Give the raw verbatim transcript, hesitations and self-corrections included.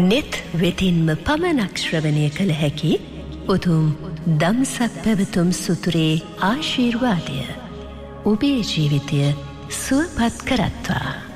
නෙත් වෙතින්ම පමණක් ශ්‍රවණය කළ හැකි උතුම් දම්සක් පැවතුම් සුතුරේ ආශිර්වාදය ඔබේ ජීවිතය සුවපත් කරත්වා.